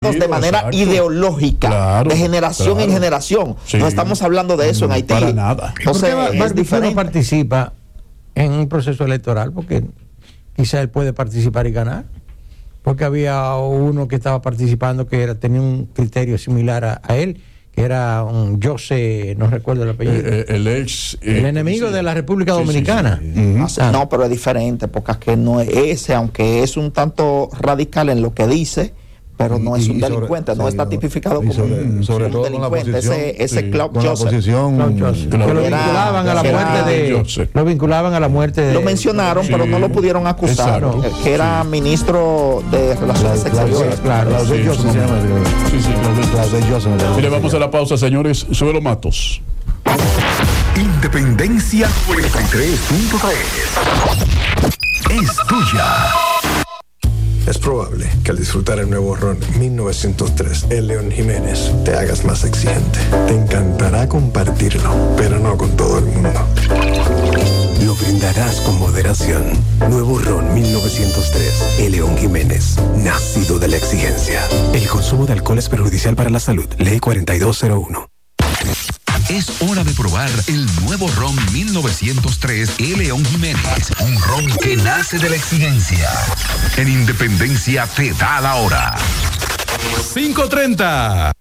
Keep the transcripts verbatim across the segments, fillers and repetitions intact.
hablamos de manera exacto. ideológica, claro, de generación claro. en generación. Sí. No estamos hablando de eso en Haití. Para nada. O sea, es diferente. Participa en un proceso electoral porque quizá él puede participar y ganar. Porque había uno que estaba participando que era, tenía un criterio similar a, a él, que era un José, no recuerdo el apellido. Eh, el ex. Eh, el enemigo sí. de la República sí, Dominicana. Sí, sí, sí. Uh-huh. Ah, no, pero es diferente, porque es que no es ese, aunque es un tanto radical en lo que dice, pero no es y, un y delincuente, sobre, no sí, está tipificado como sobre, un, sobre un todo delincuente. Posición, ese ese sí, Claude Joseph. Posición, Joseph. Que lo vinculaban a la muerte de. Lo vinculaban a la muerte de. Lo mencionaron, sí. pero no lo pudieron acusar. No, que era sí. ministro de Relaciones Exteriores. Claro, Claude Joseph se llama. Sí, sí, Claude Joseph. Mire, vamos a la pausa, señores. Súbelo, Matos. Independencia cuarenta y tres punto tres es tuya. Es probable que al disfrutar el nuevo ron mil novecientos tres El León Jiménez te hagas más exigente. Te encantará compartirlo, pero no con todo el mundo. Lo brindarás con moderación. Nuevo ron mil novecientos tres El León Jiménez, nacido de la exigencia. El consumo de alcohol es perjudicial para la salud. Ley cuarenta y dos cero uno. Es hora de probar el nuevo ron mil novecientos tres El León Jiménez. Un ron que nace de la exigencia. En Independencia te da la hora. cinco treinta.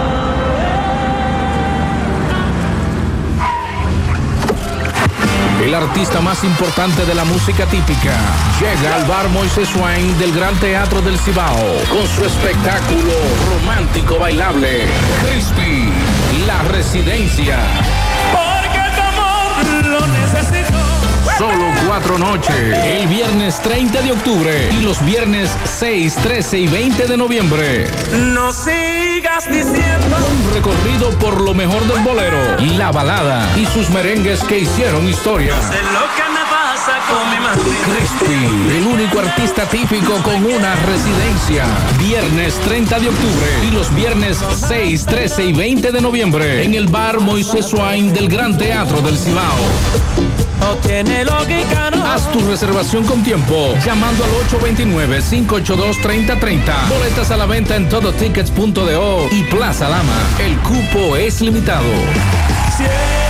El artista más importante de la música típica llega al bar Moisés Swain del Gran Teatro del Cibao con su espectáculo romántico bailable Crispy, La Residencia. Porque tu amor lo necesito. Solo cuatro noches, el viernes treinta de octubre y los viernes seis, trece y veinte de noviembre. No sigas diciendo. Un recorrido por lo mejor del bolero, la balada y sus merengues que hicieron historia. No sé lo que me pasa con mi madre. Crispy, el único artista típico con una residencia. Viernes treinta de octubre y los viernes seis, trece y veinte de noviembre en el bar Moisés Swain del Gran Teatro del Cibao. No tiene lógica, no. Haz tu reservación con tiempo llamando al ocho dos nueve, cinco ocho dos, tres cero tres cero. Boletas a la venta en todo tickets punto do y Plaza Lama. El cupo es limitado. Sí.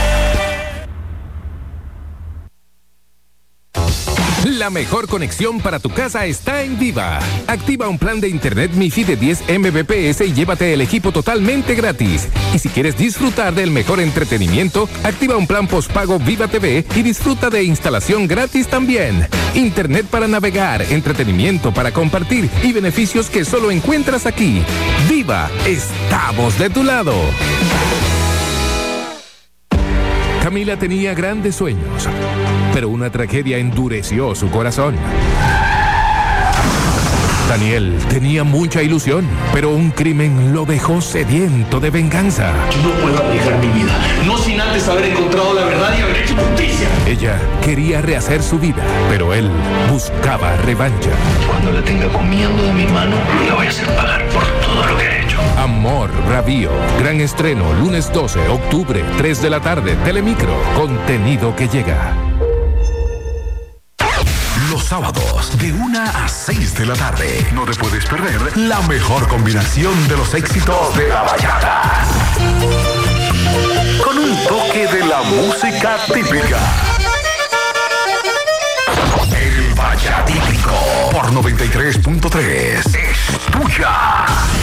La mejor conexión para tu casa está en Viva. Activa un plan de internet MiFi de diez megabits por segundo y llévate el equipo totalmente gratis. Y si quieres disfrutar del mejor entretenimiento, activa un plan postpago Viva T V y disfruta de instalación gratis también. Internet para navegar, entretenimiento para compartir y beneficios que solo encuentras aquí. Viva, estamos de tu lado. Camila tenía grandes sueños, pero una tragedia endureció su corazón. Daniel tenía mucha ilusión, pero un crimen lo dejó sediento de venganza. Yo no puedo arriesgar mi vida, no sin antes haber encontrado la verdad y haber hecho justicia. Ella quería rehacer su vida, pero él buscaba revancha. Cuando la tenga comiendo de mi mano, la voy a hacer pagar por todo lo que ha hecho. Amor Bravío. Gran estreno, lunes doce de octubre, tres de la tarde, Telemicro. Contenido que llega. Los sábados, de una a seis de la tarde. No te puedes perder la mejor combinación de los éxitos de la bachata. Con un toque de la música típica. El Bachatípico por noventa y tres punto tres es tuya.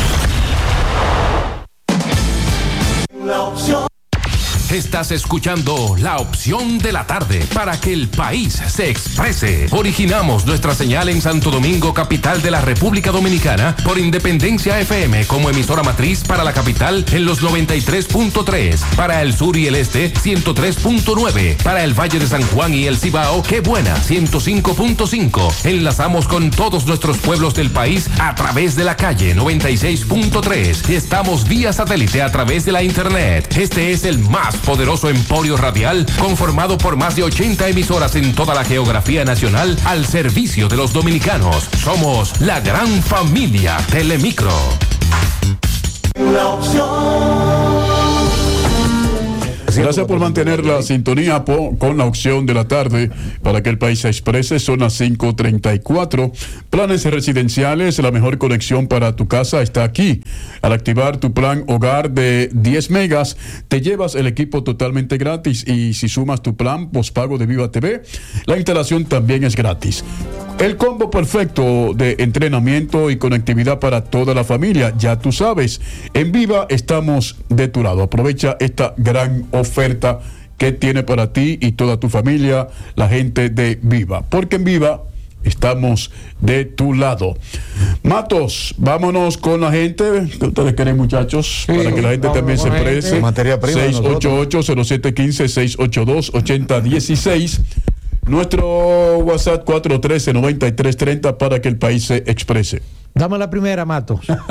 La opción. Estás escuchando La Opción de la Tarde para que el país se exprese. Originamos nuestra señal en Santo Domingo, capital de la República Dominicana, por Independencia F M como emisora matriz para la capital en los noventa y tres punto tres, para el sur y el este ciento tres punto nueve, para el Valle de San Juan y el Cibao, Qué Buena ciento cinco punto cinco. Enlazamos con todos nuestros pueblos del país a través de la calle noventa y seis punto tres y estamos vía satélite a través de la internet. Este es el más poderoso emporio radial conformado por más de ochenta emisoras en toda la geografía nacional al servicio de los dominicanos. Somos la gran familia Telemicro. La opción. Gracias por mantener la sintonía po, con la opción de la tarde para que el país se exprese. Son las cinco treinta y cuatro. Planes residenciales, la mejor conexión para tu casa está aquí. Al activar tu plan hogar de diez megas, te llevas el equipo totalmente gratis, y si sumas tu plan postpago de Viva T V, la instalación también es gratis. El combo perfecto de entrenamiento y conectividad para toda la familia, ya tú sabes. En Viva estamos de tu lado. Aprovecha esta gran oferta que tiene para ti y toda tu familia la gente de Viva, porque en Viva estamos de tu lado. Matos, vámonos con la gente. ¿Qué ustedes quieren, muchachos? Sí, para que la gente también se exprese. seis ocho ocho, cero siete uno cinco, seis ocho dos, ocho cero uno seis. Nuestro WhatsApp cuatro uno tres, nueve tres tres cero para que el país se exprese. Dame la primera, Matos. Dios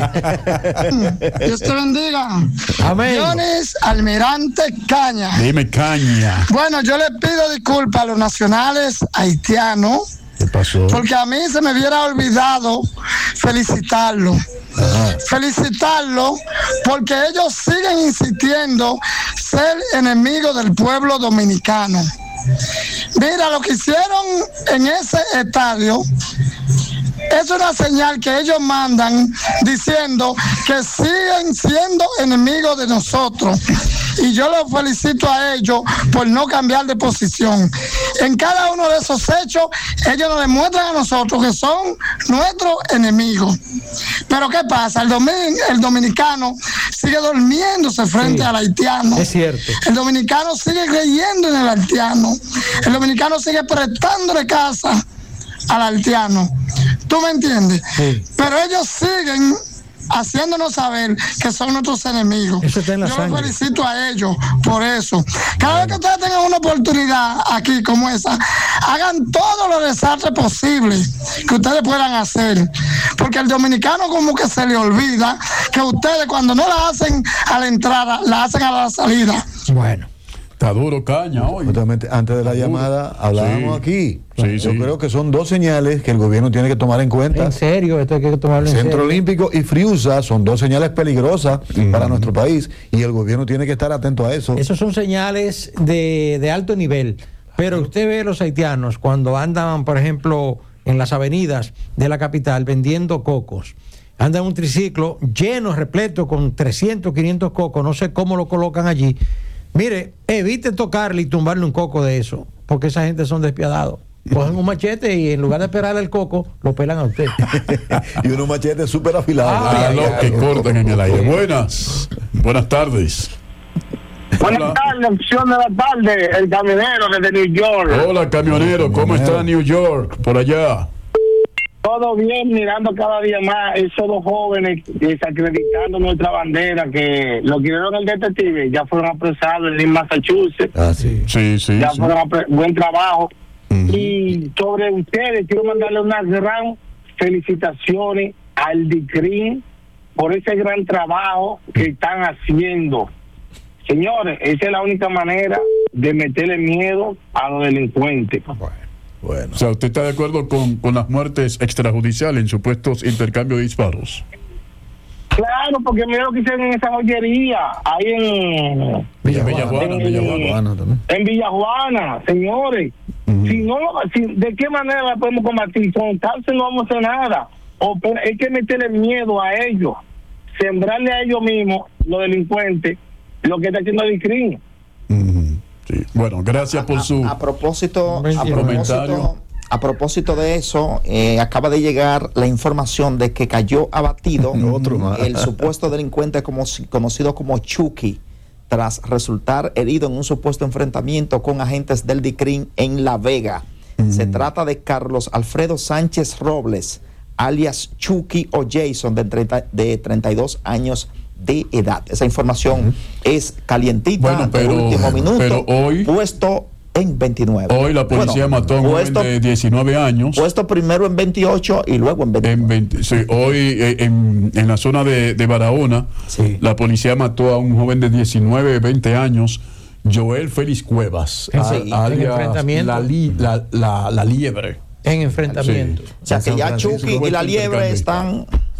te bendiga. Amén. Dionis Almirante Caña. Dime, Caña. Bueno, yo le pido disculpas a los nacionales haitianos. ¿Qué pasó? Porque a mí se me hubiera olvidado felicitarlo. Ajá. Felicitarlo porque ellos siguen insistiendo ser enemigos del pueblo dominicano. Mira, lo que hicieron en ese estadio es una señal que ellos mandan diciendo que siguen siendo enemigos de nosotros. Y yo los felicito a ellos por no cambiar de posición. En cada uno de esos hechos, ellos nos demuestran a nosotros que son nuestros enemigos. Pero ¿qué pasa? El, domin, el dominicano sigue durmiéndose frente sí, al haitiano. Es cierto. El dominicano sigue creyendo en el haitiano. El dominicano sigue prestándole casa al haitiano. ¿Tú me entiendes? Sí. Pero ellos siguen haciéndonos saber que son nuestros enemigos. Eso está en la Yo sangre. los felicito a ellos por eso. Cada vez que ustedes tengan una oportunidad aquí como esa, hagan todos los desastres posibles que ustedes puedan hacer, porque el dominicano como que se le olvida que ustedes cuando no la hacen a la entrada, la hacen a la salida. Bueno. Está duro, Caña, hoy. Justamente antes de la Está llamada duro. hablábamos sí. aquí. Sí, Yo sí. creo que son dos señales que el gobierno tiene que tomar en cuenta. En serio, esto hay que tomarlo en Centro serio. Olímpico y Friusa son dos señales peligrosas mm. para nuestro país, y el gobierno tiene que estar atento a eso. Esos son señales de, de alto nivel. Pero usted ve a los haitianos cuando andan, por ejemplo, en las avenidas de la capital vendiendo cocos. Andan un triciclo lleno, repleto, con trescientos, quinientos cocos. No sé cómo lo colocan allí. Mire, evite tocarle y tumbarle un coco de eso, porque esa gente son despiadados. Cogen un machete y en lugar de esperarle el coco, lo pelan a usted. Y unos machetes súper afilados. Ah, los que cortan en el aire. Buenas, buenas tardes. Buenas Hola. tardes, opción de la tarde, el camionero desde New York. Hola, camionero, ¿cómo está New York por allá? Todo bien, mirando cada día más esos dos jóvenes desacreditando nuestra bandera, que lo que vieron el detective, ya fueron apresados en Massachusetts. Ah, sí. Sí, sí. Ya sí. fueron apre- buen trabajo. Uh-huh. Y sobre ustedes, quiero mandarle unas gran felicitaciones al D C R I M por ese gran trabajo que están haciendo. Señores, esa es la única manera de meterle miedo a los delincuentes. Bueno. Bueno. O sea, ¿usted está de acuerdo con, con las muertes extrajudiciales en supuestos intercambios de disparos? Claro, porque mira lo que hicieron en esa joyería, ahí en Villajuana, en, Villajuana también. En Villajuana, señores. Uh-huh. Si no, si, ¿de qué manera la podemos combatir? Con tal no vamos a hacer nada. O por, hay que meterle miedo a ellos, sembrarle a ellos mismos, los delincuentes, lo que está haciendo el crimen. Uh-huh. Sí. Bueno, gracias por a, su a, a propósito, a comentario. propósito, a propósito de eso, eh, acaba de llegar la información de que cayó abatido Otro el supuesto delincuente como, conocido como Chucky, tras resultar herido en un supuesto enfrentamiento con agentes del D C R I M en La Vega. Mm. Se trata de Carlos Alfredo Sánchez Robles, alias Chucky o Jason, de, treinta, de treinta y dos años de edad. Esa información uh-huh. es calientita, bueno, pero, de último minuto, pero hoy, puesto en veintinueve. Hoy la policía bueno, mató a un puesto, joven de diecinueve años. Puesto primero en veintiocho y luego en veintinueve. En veinte, sí, hoy en, en la zona de, de Barahona, sí. la policía mató a un joven de diecinueve, veinte años, Joel Félix Cuevas, sí, a, alias enfrentamiento. La, li, la, la, la Liebre. En enfrentamiento. Sí. O sea que ya Chucky y la Liebre están...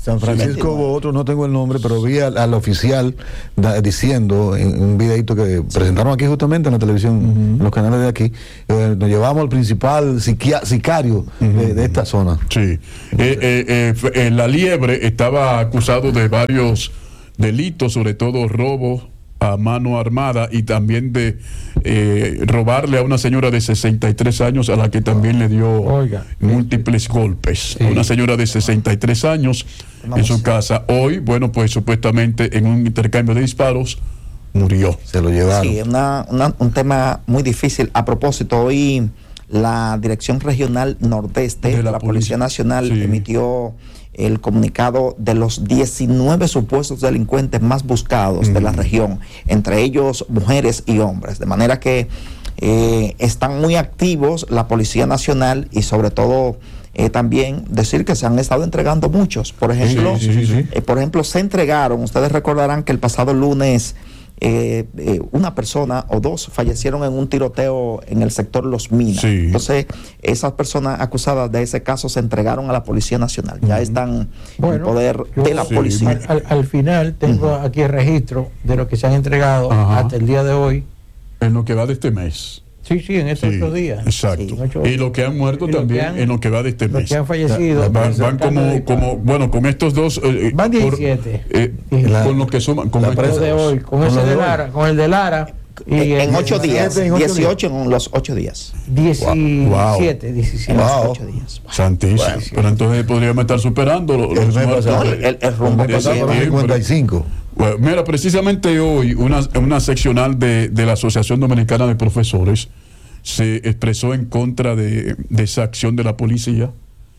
San Francisco hubo otro, no tengo el nombre, pero vi al, al oficial da, diciendo en un videito que presentaron aquí justamente en la televisión, uh-huh. en los canales de aquí, eh, nos llevamos al principal siquia, sicario uh-huh. de, de esta zona. Sí. Eh, eh, eh, la Liebre estaba acusado de varios delitos, sobre todo robo a mano armada y también de eh, robarle a una señora de sesenta y tres años a la que también le dio Oiga. múltiples golpes. Sí. Una señora de sesenta y tres años Vamos. en su casa. Hoy, bueno, pues supuestamente en un intercambio de disparos murió. Se lo llevaron. Sí, una, una, un tema muy difícil. A propósito, hoy la Dirección Regional Nordeste de la, la Policía, Policía Nacional sí. emitió el comunicado de los diecinueve supuestos delincuentes más buscados mm. de la región, entre ellos mujeres y hombres, de manera que eh, están muy activos la Policía Nacional y sobre todo eh, también decir que se han estado entregando muchos. Por ejemplo, sí, sí, sí, sí. Eh, por ejemplo, se entregaron, ustedes recordarán que el pasado lunes Eh, eh, una persona o dos fallecieron en un tiroteo en el sector Los Minas. Sí. Entonces, esas personas acusadas de ese caso se entregaron a la Policía Nacional. Ya están bueno, en poder yo, de la sí. policía. Al, al final, tengo uh-huh. aquí el registro de lo que se han entregado Ajá. hasta el día de hoy. En lo que va de este mes. Sí, sí, en estos sí, ocho días. Exacto. Sí. Ocho, y lo que han muerto también han, en lo que va de este mes. Los que han fallecido. La, van, van como, como, bueno, con estos dos. Eh, van diecisiete. Por, eh, la, con lo que suman. Con, estos de hoy, con, con ese de Lara, con el de Lara. Y en ocho días, en ocho dieciocho días. En los ocho días. diecisiete, diecisiete. Wow. ocho días. Wow. Santísimo. Wow. Pero entonces podríamos estar superando los, los no, el, el, el rumbo de cincuenta y cinco. Bueno, mira, precisamente hoy una, una seccional de, de la Asociación Dominicana de Profesores se expresó en contra de, de esa acción de la policía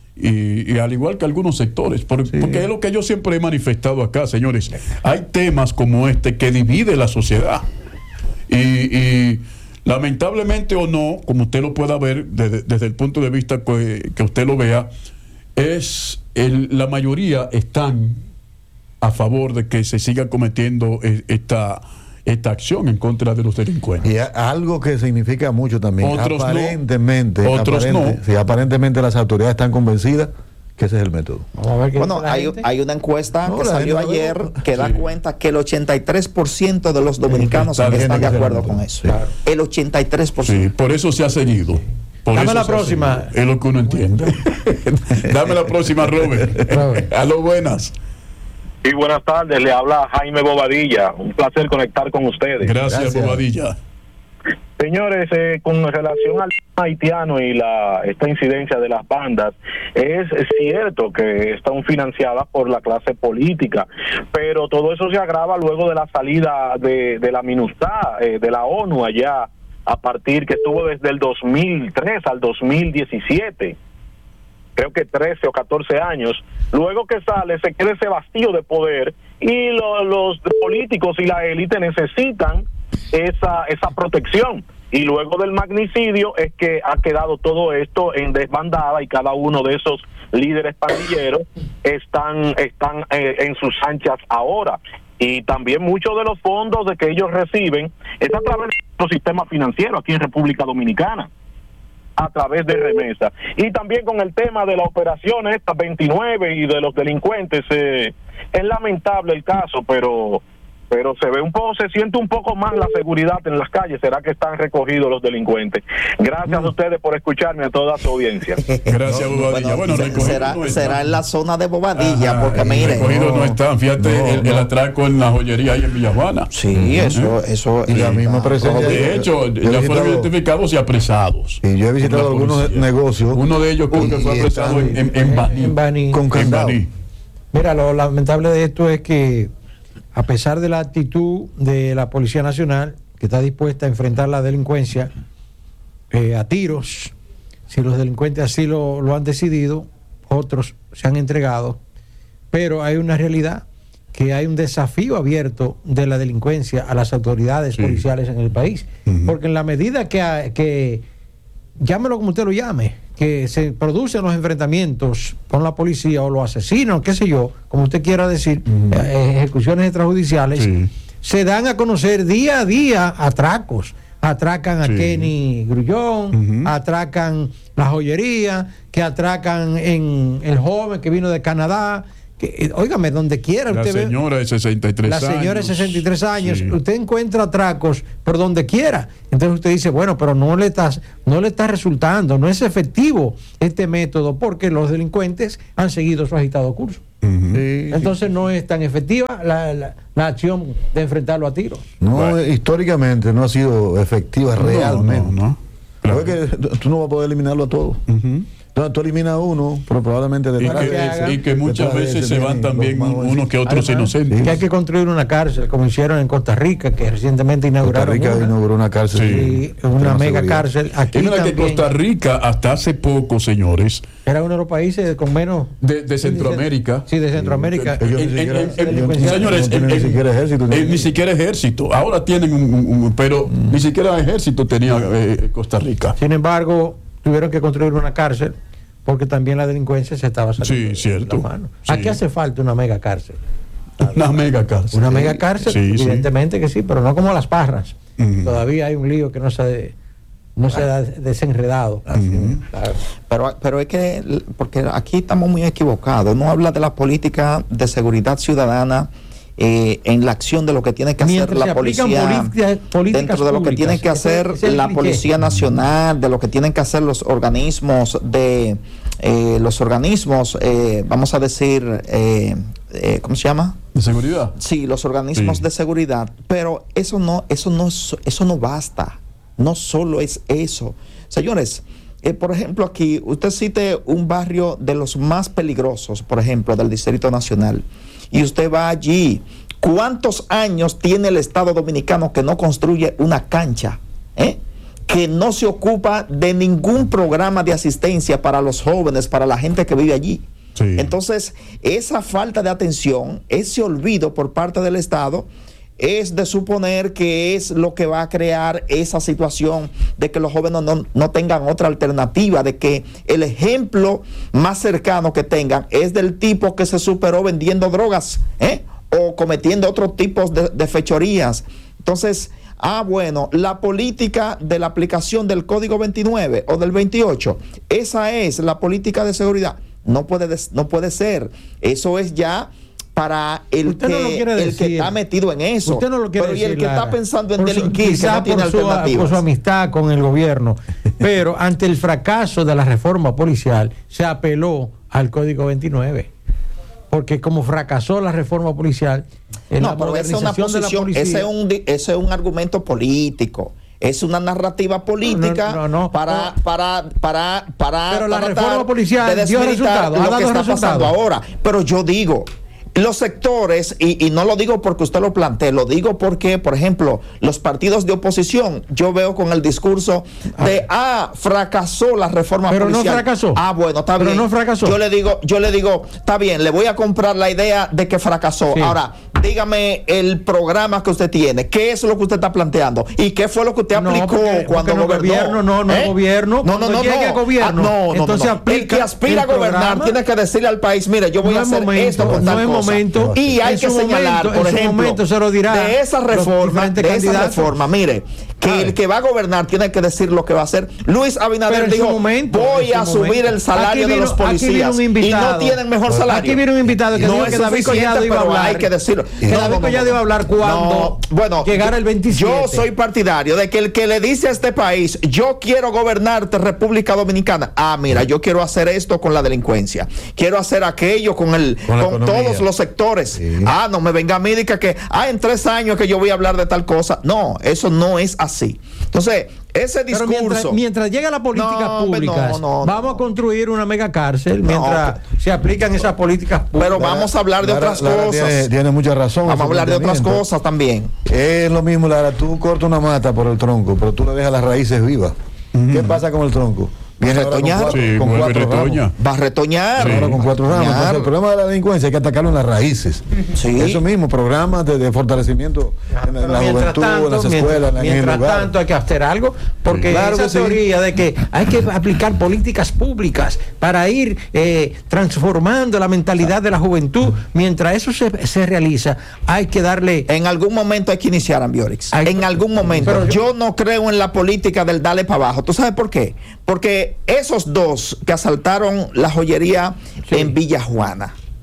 y, y al igual que algunos sectores, por, sí. porque es lo que yo siempre he manifestado acá, señores. Hay temas como este que divide la sociedad y, y lamentablemente o no, como usted lo pueda ver desde, desde el punto de vista que, que usted lo vea, es el, la mayoría están a favor de que se siga cometiendo esta esta acción en contra de los delincuentes. Y algo que significa mucho también. Otros aparentemente, no. Otros aparente, no. Sí, aparentemente las autoridades están convencidas que ese es el método. Bueno, hay, hay una encuesta no, que salió ayer que da sí. cuenta que el ochenta y tres por ciento de los dominicanos están, están de acuerdo con eso. Sí. Claro. El ochenta y tres por ciento. Sí, por eso se ha seguido. Por Dame la próxima. Es lo que uno entiende. Dame la próxima, Robert. Robert. Aló, buenas. Sí, buenas tardes, le habla Jaime Bobadilla, un placer conectar con ustedes. Gracias, Gracias. Bobadilla. Señores, eh, con relación al haitiano y la esta incidencia de las bandas, es cierto que están financiadas por la clase política, pero todo eso se agrava luego de la salida de, de la MINUSTAH, eh, de la ONU allá, a partir que estuvo desde el dos mil tres al dos mil diecisiete. Creo que trece o catorce años, luego que sale se queda ese vacío de poder y lo, los políticos y la élite necesitan esa esa protección, y luego del magnicidio es que ha quedado todo esto en desbandada y cada uno de esos líderes pandilleros están están eh, en sus anchas ahora, y también muchos de los fondos de que ellos reciben es a través de nuestro sistema financiero aquí en República Dominicana, a través de remesa. Y también con el tema de la operación esta veintinueve y de los delincuentes, eh, es lamentable el caso, pero pero se ve un poco, se siente un poco más la seguridad en las calles. ¿Será que están recogidos los delincuentes? Gracias mm. a ustedes por escucharme, a toda su audiencia. Gracias, Bobadilla. Bueno, bueno será, no será en la zona de Bobadilla, Ajá, porque miren. Recogidos no, no están, fíjate, no, el, no. el atraco en la joyería ahí en Villajuana. Sí, uh-huh. eso, eso. Y la misma presencia. De hecho, yo ya fueron identificados y apresados. Y yo he visitado algunos negocios. Uno de ellos creo que fue apresado en, en, en Baní. En Baní. Con candado. Mira, lo lamentable de esto es que a pesar de la actitud de la Policía Nacional, que está dispuesta a enfrentar la delincuencia eh, a tiros, si los delincuentes así lo, lo han decidido, otros se han entregado, pero hay una realidad, que hay un desafío abierto de la delincuencia a las autoridades sí. policiales en el país, uh-huh. porque en la medida que, que, llámelo como usted lo llame, que se producen los enfrentamientos con la policía o los asesinos, qué sé yo, como usted quiera decir, uh-huh. eh, ejecuciones extrajudiciales, sí. se dan a conocer día a día atracos. Atracan a sí. Kenny Grullón, uh-huh. atracan la joyería, que atracan en el joven que vino de Canadá, que, óigame, donde quiera La usted ve. señora de sesenta y tres La años. señora de sesenta y tres años, Sí. usted encuentra atracos por donde quiera. Entonces usted dice, bueno, pero no le está, no le está resultando, no es efectivo este método porque los delincuentes han seguido su agitado curso. Uh-huh. Entonces no es tan efectiva la, la, la acción de enfrentarlo a tiros. No, Bueno. históricamente no ha sido efectiva No, realmente. no, no. Claro. Porque tú no vas a poder eliminarlo a todos. Ujú. Entonces tú eliminas a uno, pero probablemente Y detrás que, de ese- y que muchas detrás de veces ese se van vienen también los más unos jovencitos. que otros Además, inocentes. que hay que construir una cárcel, como hicieron en Costa Rica, que recientemente Costa inauguraron Rica una. inauguró una cárcel. Sí, con una más mega seguridad. cárcel. Aquí Y mira que también Costa Rica, hasta hace poco, señores, era uno de los países con menos. de, de Centroamérica. Sí, de Centroamérica. Ellos ni En- en- siquiera- en- en- delincuencia- señores, no tienen en- ni siquiera ejército. en- en- ni siquiera ejército. Ahora tienen un, un- un- pero ni siquiera ejército tenía eh, Costa Rica. Sin embargo, tuvieron que construir una cárcel porque también la delincuencia se estaba saliendo. Sí, cierto. de la mano. Sí. Aquí hace falta una mega cárcel. Una mega cárcel. Una mega cárcel, Sí, sí. evidentemente que sí, pero no como las Parras. Ujú. Todavía hay un lío que no se ha, no se ha desenredado. Claro. Pero, pero es que, porque aquí estamos muy equivocados, no habla de la política de seguridad ciudadana eh, en la acción de lo que tiene que hacer Mientras se la aplican policía, política- políticas dentro de lo que públicas. tiene que Ese- hacer ese es el la cliché. Policía Nacional, de lo que tienen que hacer los organismos de, eh, los organismos, eh, vamos a decir, eh, eh, ¿cómo se llama? ¿De seguridad? Sí, los organismos Sí. de seguridad, pero eso no, eso no, es- eso no basta. No solo es eso. Señores, eh, por ejemplo, aquí usted cite un barrio de los más peligrosos, por ejemplo, del Distrito Nacional, y usted va allí. ¿Cuántos años tiene el Estado Dominicano que no construye una cancha? ¿Eh? Que no se ocupa de ningún programa de asistencia para los jóvenes, para la gente que vive allí. Sí. Entonces, esa falta de atención, ese olvido por parte del Estado, es de suponer que es lo que va a crear esa situación de que los jóvenes no, no tengan otra alternativa, de que el ejemplo más cercano que tengan es del tipo que se superó vendiendo drogas, ¿eh? O cometiendo otros tipos de, de fechorías. Entonces, ah, bueno, la política de la aplicación del Código veintinueve o del veintiocho, esa es la política de seguridad. No puede, des- no puede ser. Eso es ya para el, Usted que, no lo quiere el decir. que está metido en eso. Usted no lo quiere Pero y el decir, que está Lara. pensando en Por su- delinquir, que quizá no tiene por su, alternativas. por su amistad con el gobierno. Pero ante el fracaso de la reforma policial, se apeló al Código veintinueve. Porque como fracasó la reforma policial, en la No, pero esa es una modernización de la posición, policía. ese es un, di- ese es un argumento político. Es una narrativa política No, no, no, para, no. para, para, para, Pero la tratar reforma policial de dio desmilitar resultado, ha lo que dado está resultado. pasando ahora. Pero yo digo, los sectores, y, y no lo digo porque usted lo plantea, lo digo porque, por ejemplo, los partidos de oposición, yo veo con el discurso de, ah, fracasó la reforma Pero no policial. fracasó. Ah, bueno, está Pero bien. no fracasó. Yo le digo, yo le digo, está bien, le voy a comprar la idea de que fracasó. Sí. Ahora, dígame el programa que usted tiene, qué es lo que usted está planteando y qué fue lo que usted No, aplicó porque- cuando porque no gobernó. gobierno, no, no ¿Eh? gobierno. No, no, Cuando no, llegue no. a gobierno, Ah, no, no, entonces no, no. aplica El que aspira a el gobernar programa. tiene que decirle al país, mire, yo voy No a es hacer momento, esto con no tal es cosa. momento. Y hay En que su señalar, momento, por en su ejemplo, momento se lo dirá de esa los reforma, diferentes de esa candidatos. reforma, mire, que Ah. el que va a gobernar tiene que decir lo que va a hacer. Luis Pero Abinader en su dijo, momento, voy en a su subir momento. el salario Aquí de vino- los aquí vino policías un y invitado. no tienen mejor salario. Aquí viene un invitado que no dijo es que David suficiente, Collado iba a pero hablar. hay que decirlo. Que David Collado iba a hablar cuando No, bueno, llegara el veintisiete. Yo soy partidario de que el que le dice a este país, yo quiero gobernarte República Dominicana, ah, mira, yo quiero hacer esto con la delincuencia, quiero hacer aquello con el Con con, la economía. todos los sectores. Sí. Ah, no me venga a mí y diga que, ah, en tres años que yo voy a hablar de tal cosa. No, eso no es así. Entonces, ese Pero discurso. mientras, mientras llega la política No, hombre, públicas, no, no, vamos no. a construir una mega cárcel No, mientras se aplican esas políticas públicas. Pero vamos a hablar de Lara- otras Lara cosas. Tiene, tiene mucha razón. Vamos a ese hablar de otras planteamiento. cosas también. Es lo mismo, Lara, tú cortas una mata por el tronco, pero tú le dejas las raíces vivas. ¿Qué pasa con el tronco? Viene ahora con Retoñar. cuatro, Sí, con vuelve cuatro retoña. ramos. Va a retoñar. Ahora con cuatro Va a ramos. retoñar. Entonces, el problema de la delincuencia hay que atacarlo en las raíces. Sí. Eso mismo, programas de, de fortalecimiento en, la- en la Mientras juventud, tanto, en las mientras- escuelas, en el mientras lugar. tanto hay que hacer algo, porque Claro esa que sí. teoría de que hay que aplicar políticas públicas para ir eh, transformando la mentalidad de la juventud, mientras eso se, se realiza, hay que darle... En algún momento hay que iniciar Ambiorix. Hay- En algún momento. Pero yo, yo- no creo en la política del dale para abajo. ¿Tú sabes por qué? Porque esos dos que asaltaron la joyería Sí. en Villa Juana,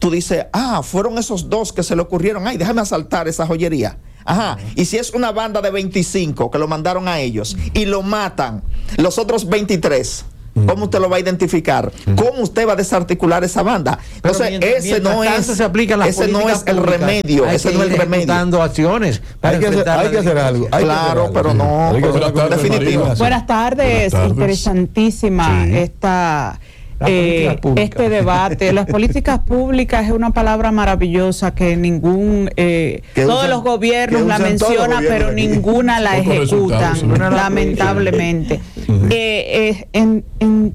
tú dices, ah, fueron esos dos que se le ocurrieron, ay, déjame asaltar esa joyería. Ajá, y si es una banda de veinticinco que lo mandaron a ellos y lo matan, los otros veintitrés, ¿cómo usted lo va a identificar? ¿Cómo usted va a desarticular esa banda? Entonces, mientras, ese no es, se aplica las ese no es el públicas, remedio, hay ese que no es el remedio. dando acciones. Hay que, hacer, hay que hacer algo. Hay claro, que hacer algo. pero no, Hay que pero hacer algo definitivo. Buenas tardes, Buenas tardes. interesantísima Sí. esta La política eh, pública. este debate. Las políticas públicas es una palabra maravillosa que ningún eh, Que todos usan- los gobiernos que la usan todos los mencionan, gobiernos pero de aquí. ninguna la Pocos ejecutan, resultados, sí. lamentablemente. Eh, eh, en, en,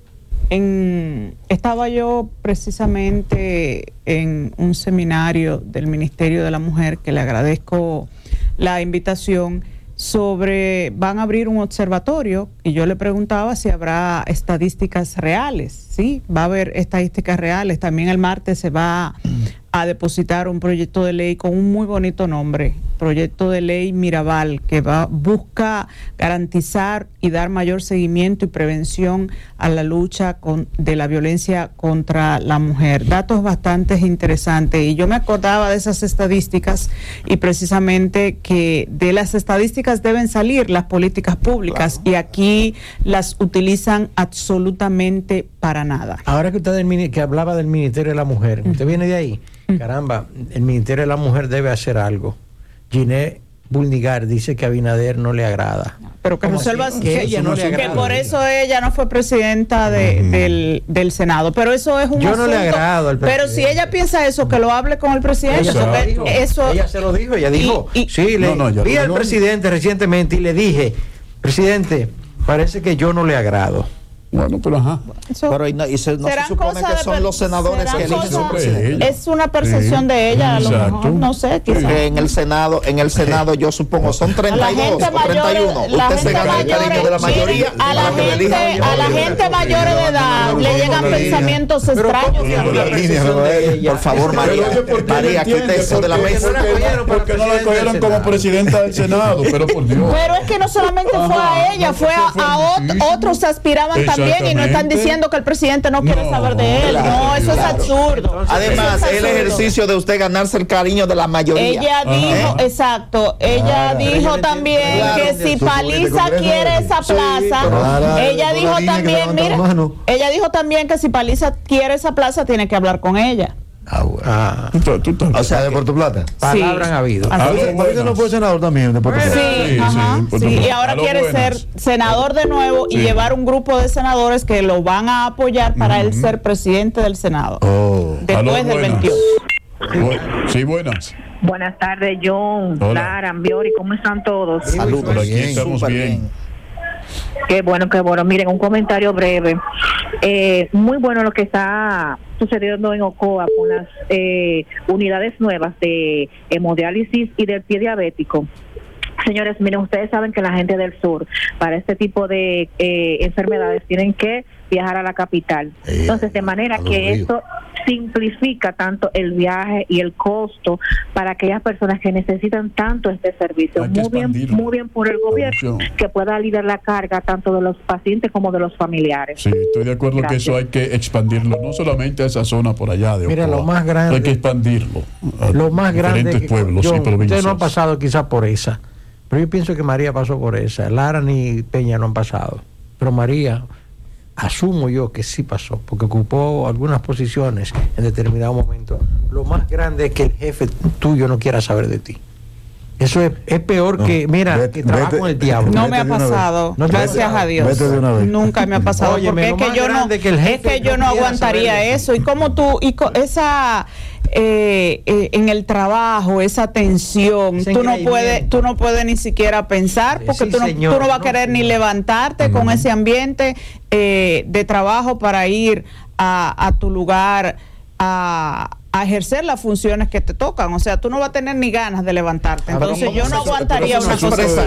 en- estaba yo precisamente en un seminario del Ministerio de la Mujer, que le agradezco la invitación, sobre, van a abrir un observatorio y yo le preguntaba si habrá estadísticas reales. Sí, va a haber estadísticas reales. También el martes se va a depositar un proyecto de ley con un muy bonito nombre, proyecto de ley Mirabal, que va, busca garantizar y dar mayor seguimiento y prevención a la lucha con, de la violencia contra la mujer. Datos bastante interesantes, y yo me acordaba de esas estadísticas, y precisamente que de las estadísticas deben salir las políticas públicas, claro. Y aquí las utilizan absolutamente para nada. Ahora que usted que hablaba del Ministerio de la Mujer, usted viene de ahí. Caramba, el Ministerio de la Mujer debe hacer algo. Ginette Bulnigar dice que a Abinader no le agrada. Pero que resuelva que, que, ella no le agrada, que por eso ella no fue presidenta de, mm. del, del Senado. Pero eso es un Yo asunto, no le agrado al presidente. Pero si ella piensa eso, que lo hable con el presidente. Ella, eso, se, lo dijo. eso, ella se lo dijo. Ella dijo, y, y, sí, le, no, no, vi al no, presidente recientemente y le dije, presidente, parece que yo no le agrado. Bueno, pero ajá. Eso, pero y no, y se, no se supone que son los senadores que eligen su presidente. Es una percepción sí, de ella, a lo mejor, no sé, quizás. En el Senado, en el Senado yo supongo son treinta y dos o treinta y uno. Usted se gana el cariño de la mayoría. A la gente, a la gente mayor de edad le llegan pensamientos extraños. Por favor, María, María, quite eso de la mesa. Porque no la cogieron como presidenta del Senado, pero por Dios. Pero es que no solamente fue a ella, fue a otros aspiraban también. Y no están diciendo que el presidente no quiere no, saber de él. Claro, no, eso claro. es absurdo. Además, es el ejercicio de usted ganarse el cariño de la mayoría. Ella dijo, ¿eh? exacto, ella ah, dijo ella también claro, que si Paliza quiere esa plaza, sí, claro, ella dijo también, mira, ella dijo también que si Paliza quiere esa plaza, tiene que hablar con ella. Ah, bueno. ah. ¿Tú, tú, tú, o sea, de Puerto Plata. Palabras sí. han habido. Ahorita no fue senador también de Puerto sí, Plata. Sí, ajá, sí, sí. Y ahora quiere buenas. ser senador de nuevo sí. y llevar un grupo de senadores que lo van a apoyar para uh-huh. él ser presidente del Senado. Oh. Después del veintiocho. Sí, buenas. Buenas tardes, John, Lara, Ambiori, ¿cómo están todos? Saludos, aquí estamos bien. bien. Qué bueno, qué bueno. Miren, un comentario breve. Eh, muy bueno lo que está sucediendo en Ocoa con las eh, unidades nuevas de hemodiálisis y del pie diabético. Señores, miren, ustedes saben que la gente del sur, para este tipo de eh, enfermedades, tienen que viajar a la capital. Entonces, de manera que esto simplifica tanto el viaje y el costo para aquellas personas que necesitan tanto este servicio. Muy bien, muy bien por el gobierno que pueda aliviar la carga tanto de los pacientes como de los familiares. Sí, estoy de acuerdo Gracias. que eso hay que expandirlo, no solamente a esa zona por allá de Ocoa. Mira, lo más grande, hay que expandirlo a lo más diferentes grande, pueblos John, y provincias. Usted no ha pasado quizás por esa, pero yo pienso que María pasó por esa. Lara ni Peña no han pasado, pero María, asumo yo que sí pasó, porque ocupó algunas posiciones en determinado momento. Lo más grande es que el jefe tuyo no quiera saber de ti. Eso es, es peor no, que, mira, vete, que trabajar con el diablo. No me ha pasado, no gracias a Dios. Nunca me ha pasado. Oye, porque es que yo no, que es que yo no aguantaría eso. Y como tú, y co, esa eh, eh, en el trabajo, esa tensión, tú no puedes, tú no puedes ni siquiera pensar, porque sí, tú, no, señor, tú no vas a querer no, ni levantarte uh-huh. con ese ambiente eh, de trabajo para ir a, a tu lugar a a ejercer las funciones que te tocan, o sea, tú no vas a tener ni ganas de levantarte. Entonces yo no aguantaría una cosa así.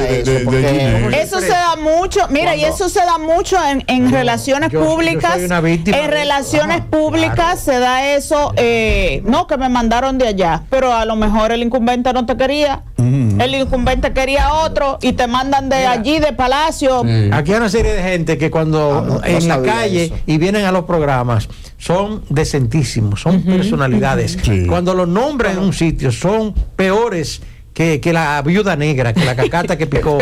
Eso se da mucho, mira, y eso se da mucho en, en no, relaciones yo, públicas. Yo en relaciones Ajá, públicas claro. se da eso, eh, no, que me mandaron de allá, pero a lo mejor el incumbente no te quería. Uh-huh. Uh-huh. El incumbente quería otro y te mandan de Mira, allí, de Palacio. Sí. Aquí hay una serie de gente que cuando ah, no, en no la calle eso. Y vienen a los programas son decentísimos, son uh-huh. personalidades. Sí. Cuando los nombran en un sitio son peores Que, que la viuda negra, que la cacata que picó.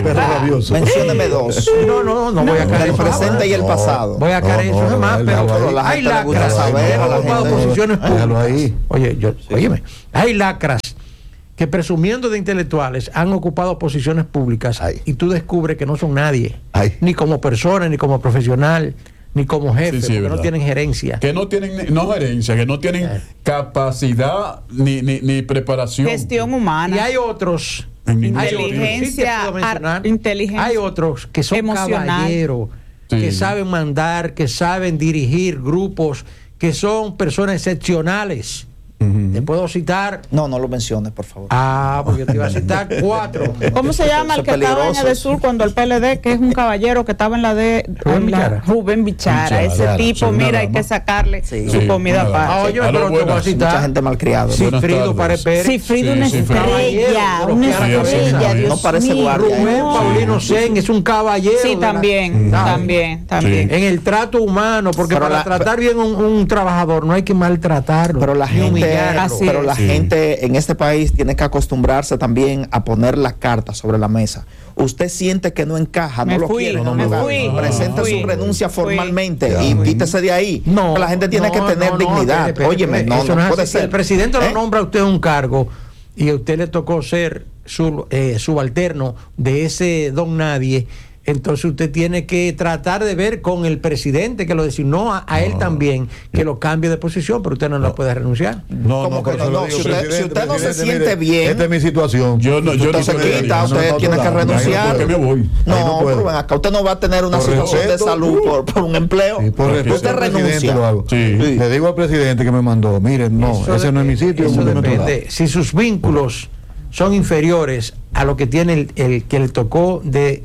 Mencióneme dos. No, no, no, no voy a caer el presente y el pasado. Voy a caer eso jamás, pero hay lacras. Posiciones públicas. Oye, yo, óyeme, hay lacras que presumiendo de intelectuales han ocupado posiciones públicas y tú descubres que no son nadie, Ay. ni como persona, ni como profesional, ni como jefe, sí, sí, porque no tienen gerencia. Que no tienen, no gerencia, que no tienen eh. capacidad ni, ni, ni preparación. Gestión humana. Y hay otros, inteligencia, hay otros, inteligencia hay otros que son emocional. Caballeros, sí. que saben mandar, que saben dirigir grupos, que son personas excepcionales. Uh-huh. ¿Te puedo citar? No, no lo menciones, por favor. Ah, porque te iba a citar cuatro. ¿Cómo se llama el que estaba en de Sur cuando el P L D, que es un caballero que estaba en la de Rubén Bichara? Rubén Bichara. Ese claro, tipo, sí, mira, hay más. Que sacarle sí. su sí, comida aparte. Ah, oye, pero te voy a citar. Mucha gente malcriada. Cifrido Párez Pérez. Cifrido, una estrella. Una estrella, Dios No parece guardia. Rubén Paulino Sen es un caballero. Sí, también, también, también. En el trato humano, porque para tratar bien un trabajador no hay que maltratarlo. Pero la gente, pero la La sí. gente en este país tiene que acostumbrarse también a poner la carta sobre la mesa. Usted siente que no encaja, me no fui, lo quiere, no me no, fui, no, presente fui, su renuncia fui, formalmente fui. y quítese de ahí. No, la gente tiene no, que tener no, dignidad. No, Óyeme, no, no, no puede ser. El presidente ¿Eh? Lo nombra a usted un cargo y a usted le tocó ser su, eh, subalterno de ese don nadie. Entonces usted tiene que tratar de ver con el presidente que lo designó a, a él no, también, que lo cambie de posición, pero usted no, no. lo puede renunciar. No, no, que no, no. Si, usted, si usted no se siente mire, bien, esta es mi situación. Yo no, yo usted no se quita, usted no, tiene no, que renunciar. ¿Por qué me voy? No, no pero ven acá, usted no va a tener una por situación respeto, de salud por, por un empleo. Sí, por respeto, usted renuncia. Lo hago. Sí. Sí. Le digo al presidente que me mandó, miren, no, eso ese de, no es mi sitio. Eso depende. Si sus vínculos son inferiores a lo que tiene el, el que le tocó de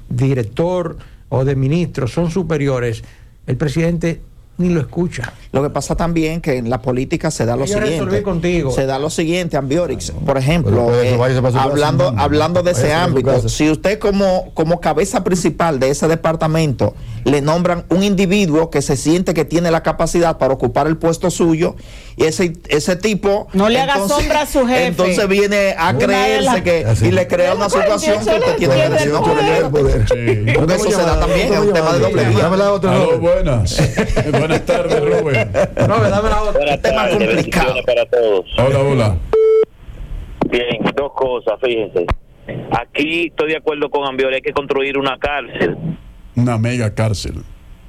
director o de ministro, son superiores, el presidente ni lo escucha. Lo que pasa también que en la política se da lo Yo siguiente. Contigo. Se da lo siguiente, Ambiorix, por ejemplo, eh, hablando, hablando de ese ámbito, si usted como, como cabeza principal de ese departamento le nombran un individuo que se siente que tiene la capacidad para ocupar el puesto suyo, y ese, ese tipo no le haga sombra a su jefe. Entonces viene a una creerse la... que así. Y le crea una situación que usted tiene que decir. No, sí. Porque eso se da también, es un tema de doble vía. Dame la otra. Aló, buenas. Buenas tardes, Rubén. No, dame la otra. Buenas tema tardes, complicado para todos. Hola, hola. Bien, dos cosas, fíjense. Aquí estoy de acuerdo con Ambiore, hay que construir una cárcel. Una mega cárcel.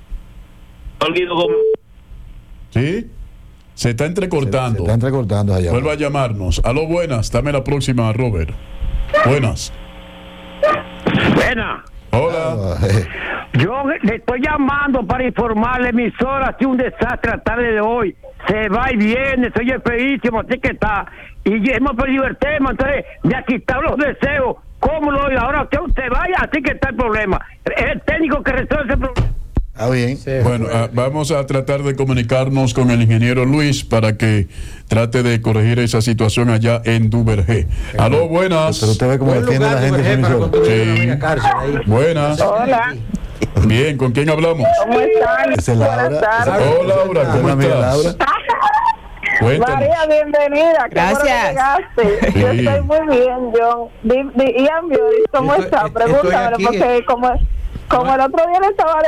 ¿Sí? Se está entrecortando. Se, se está entrecortando allá. Vuelva a llamarnos. Aló, buenas. Dame la próxima, Robert. Buenas. Buenas. Hola. Yo le estoy llamando para informarle, emisora, ha sido un desastre la tarde de hoy. Se va y viene, se oye feísimo, así que está. Y hemos perdido el tema, entonces me ha quitado los deseos. ¿Cómo lo oigo? Ahora que usted vaya, así que está el problema. Es el técnico que resuelve ese problema. Ah, bien. Sí, bueno, uh, vamos a tratar de comunicarnos con el ingeniero Luis para que trate de corregir esa situación allá en Duvergé. Sí. Aló, buenas. Pero usted ve cómo defiende la gente. Sí. Buenas. Hola. Bien, ¿con quién hablamos? ¿Cómo están? Es Laura. Hola, Laura, ¿cómo estás? Cuéntanos. María, bienvenida. Gracias. Sí. Yo estoy muy bien, John. Y Ambiorix, ¿cómo está? Pregúntame, porque como, como el otro día le estaba